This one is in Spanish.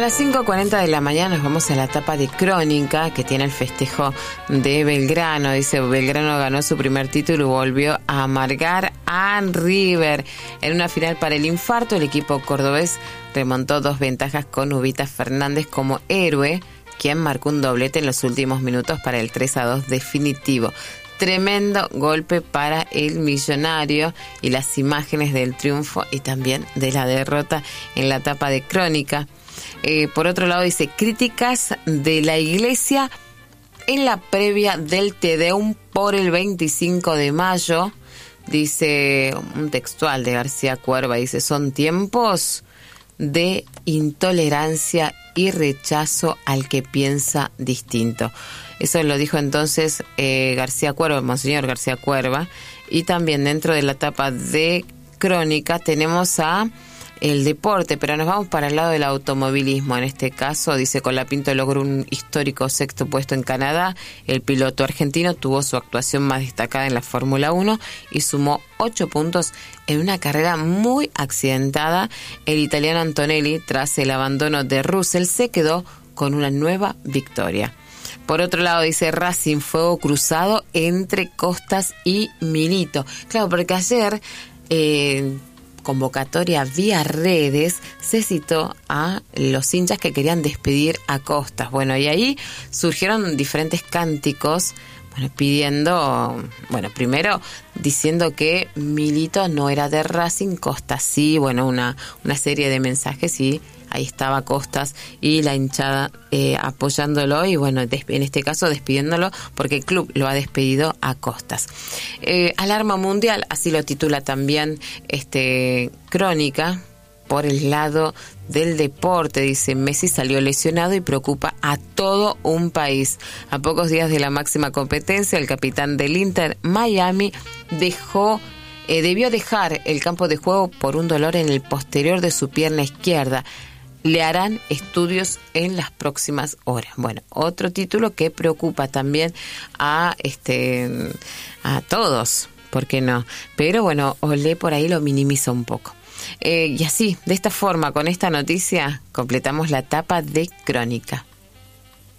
las 5:40 de la mañana nos vamos a la etapa de Crónica, que tiene el festejo de Belgrano. Dice, Belgrano ganó su primer título y volvió a amargar a River. En una final para el infarto, el equipo cordobés remontó 2 ventajas con Ubita Fernández como héroe, quien marcó un doblete en los últimos minutos para el 3-2 definitivo. Tremendo golpe para el millonario, y las imágenes del triunfo y también de la derrota en la etapa de Crónica. Por otro lado, dice, críticas de la iglesia en la previa del Te Deum por el 25 de mayo. Dice un textual de García Cuerva, dice, son tiempos de intolerancia y rechazo al que piensa distinto. Eso lo dijo entonces García Cuerva, Monseñor García Cuerva. Y también dentro de la etapa de Crónica tenemos a el deporte, pero nos vamos para el lado del automovilismo. En este caso, dice, Colapinto logró un histórico 6º puesto en Canadá. El piloto argentino tuvo su actuación más destacada en la Fórmula 1 y sumó 8 puntos en una carrera muy accidentada. El italiano Antonelli, tras el abandono de Russell, se quedó con una nueva victoria. Por otro lado, dice, Racing, fuego cruzado entre Costas y Milito. Claro, porque ayer, convocatoria vía redes, se citó a los hinchas que querían despedir a Costas. Bueno, y ahí surgieron diferentes cánticos, pidiendo, primero diciendo que Milito no era de Racing, Costas sí, una serie de mensajes, y ahí estaba Costas y la hinchada apoyándolo y en este caso despidiéndolo, porque el club lo ha despedido a Costas. Alarma mundial, así lo titula también Crónica. Por el lado del deporte, dice, Messi salió lesionado y preocupa a todo un país. A pocos días de la máxima competencia, el capitán del Inter Miami debió dejar el campo de juego por un dolor en el posterior de su pierna izquierda. Le harán estudios en las próximas horas. Otro título que preocupa también a todos, ¿por qué no? Pero Olé por ahí lo minimiza un poco. Y así, de esta forma, con esta noticia, completamos la etapa de Crónica.